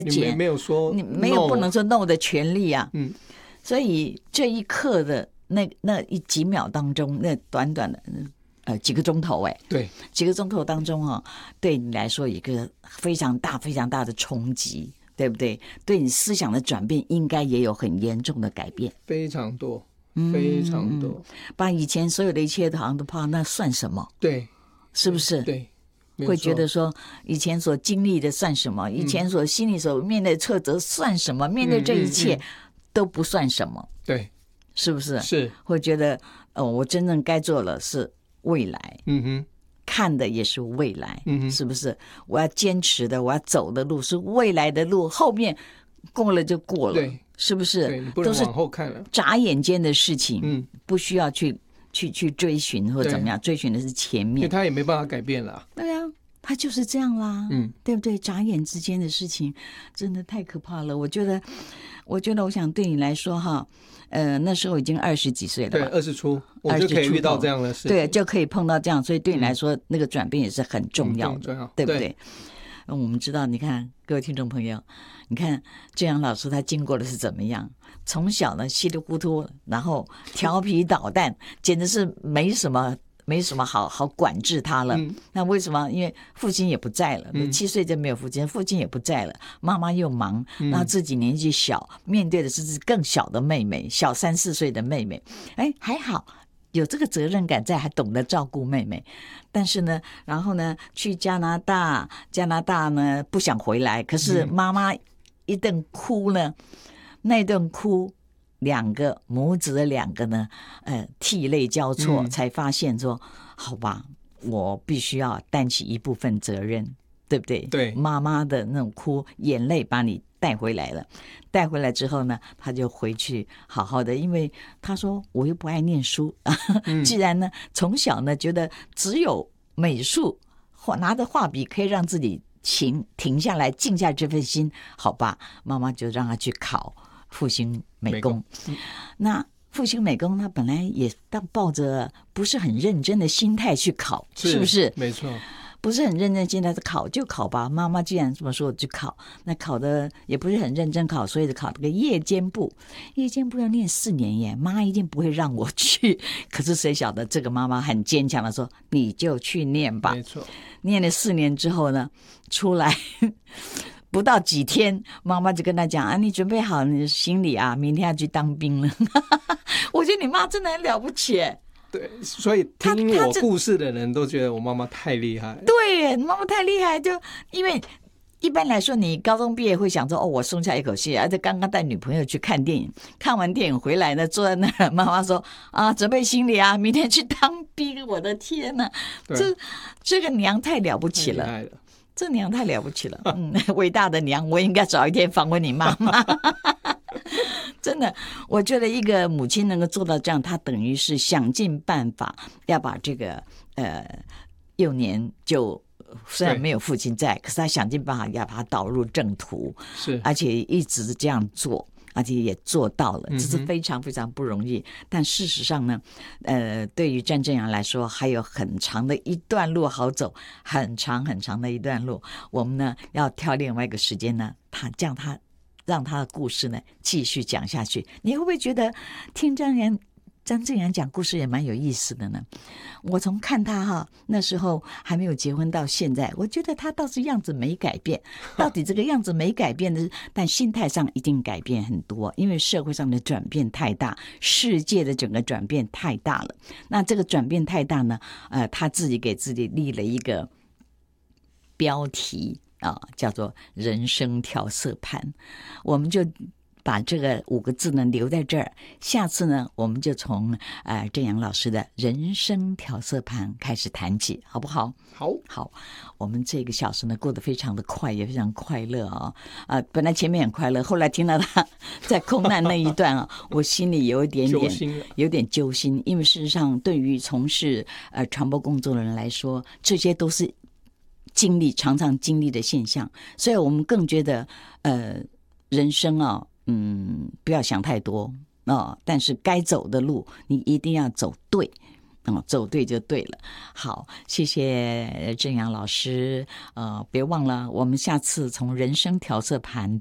你没有说 no， 你没有不能说 no 的权利啊。 所以这一刻的那几秒当中，那短短的几个钟头， 对， 几个钟头当中对你来说一个非常大非常大的冲击，对不对？对你思想的转变应该也有很严重的改变， 非常多，非常多， 把以前所有的一切好像都抛，那算什么？ 对， 是不是？ 对， 会觉得说以前所经历的算什么？以前所心里所面对的挫折算什么？面对这一切都不算什么， 对， 是不是？ 是， 会觉得我真正该做的是未来，看的也是未来，是不是？我要坚持的，我要走的路是未来的路，后面过了就过了， 对， 是不是？ 对，你不能往后看了， 眨眼间的事情，不需要去追寻或怎么样，追寻的是前面， 因为他也没办法改变了， 对啊。他就是这样啦，对不对？眨眼之间的事情真的太可怕了。我觉得我想对你来说那时候已经20几岁了吧， 对，20出，我就可以遇到这样的事情， 对，就可以碰到这样，所以对你来说，那个转变也是很重要的，对不对？我们知道，你看各位听众朋友，你看郑阳老师他经过的是怎么样？从小呢稀里糊涂，然后调皮捣蛋，简直是没什么好管制他了。那为什么？因为父亲也不在了，7岁就没有父亲，父亲也不在了，妈妈又忙，那自己年纪小，面对的是更小的妹妹，小3、4岁的妹妹。还好有这个责任感在，还懂得照顾妹妹。但是呢，然后呢，去加拿大呢不想回来，可是妈妈一顿哭呢，那顿哭。母子的两个呢，涕泪交错，才发现说，好吧，我必须要担起一部分责任，对不对？ 对， 妈妈的那种哭，眼泪把你带回来了。带回来之后呢，他就回去好好的，因为他说我又不爱念书，既然呢从小呢觉得只有美术拿着画笔可以让自己停下来，静下这份心，好吧，妈妈就让他去考复兴美工。那复兴美工他本来也抱着不是很认真的心态去考，是不是？ 没错， 不是很认真心态，考就考吧，妈妈既然这么说我就考。那考的也不是很认真考，所以就考了个夜间部要念4年耶，妈一定不会让我去。可是谁晓得这个妈妈很坚强的说，你就去念吧。 没错， 念了4年之后呢，出来不到几天，妈妈就跟他讲你准备好你的行李啊，明天要去当兵了。我觉得你妈真的很了不起。 对，所以听我故事的人都觉得我妈妈太厉害。 对，妈妈太厉害，就因为一般来说，你高中毕业会想说，我松下一口气，而且刚刚带女朋友去看电影，看完电影回来呢，坐在那儿，妈妈说准备行李啊，明天去当兵。我的天哪，这个娘太了不起了。这娘太了不起了，伟大的娘，我应该早一天访问你妈妈。真的，我觉得一个母亲能够做到这样，她等于是想尽办法要把这个幼年就虽然没有父亲在，可是她想尽办法要把他导入正途， 是， 而且一直这样做。而且也做到了，这是非常非常不容易。但事实上呢，对于詹正阳来说，还有很长的一段路好走，很长很长的一段路。我们呢要挑另外一个时间呢，让他的故事呢继续讲下去。你会不会觉得听张正阳讲故事也蛮有意思的呢？我从看他那时候还没有结婚到现在，我觉得他倒是样子没改变。到底这个样子没改变的，但心态上一定改变很多，因为社会上的转变太大，世界的整个转变太大了。那这个转变太大呢，他自己给自己立了一个标题叫做人生调色盘。我们就把这个5个字呢留在这儿，下次呢我们就从郑阳老师的人生调色盘开始谈起，好不好？好，我们这个小时呢过得非常的快，也非常快乐本来前面很快乐，后来听到他在空难那一段我心里有点揪心，因为事实上对于从事传播工作的人来说，这些都是常常经历的现象，所以我们更觉得人生不要想太多但是该走的路你一定要走对走对就对了。好，谢谢郑阳老师。别忘了，我们下次从人生调色盘